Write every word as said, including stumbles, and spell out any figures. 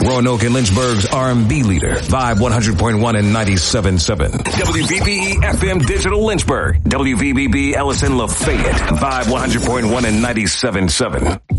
Roanoke and Lynchburg's R and B leader. Vibe one hundred point one and ninety-seven point seven. W V B E F M Digital Lynchburg. W V B B Ellison Lafayette. Vibe one hundred point one and ninety-seven point seven.